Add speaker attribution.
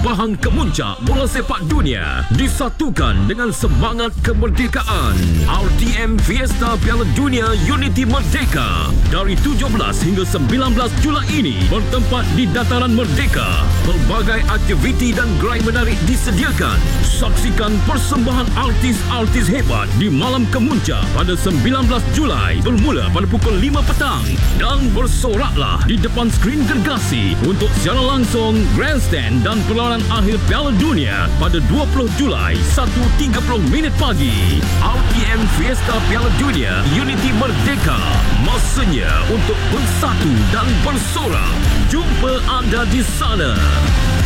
Speaker 1: persembahan kemuncak bola sepak dunia disatukan dengan semangat kemerdekaan. RTM Fiesta Piala Dunia Unity Merdeka dari 17 hingga 19 Julai ini bertempat di Dataran Merdeka. Pelbagai aktiviti dan gerai menarik disediakan. Saksikan persembahan artis-artis hebat di malam kemuncak pada 19 Julai bermula pada pukul 5 petang dan bersoraklah di depan skrin gergasi untuk siaran langsung grandstand dan perlawanan akhir Piala Dunia pada 20 Julai 1.30 pagi. RTM Fiesta Piala Dunia Unity Merdeka, masanya untuk bersatu dan bersorak. Jumpa anda di sana.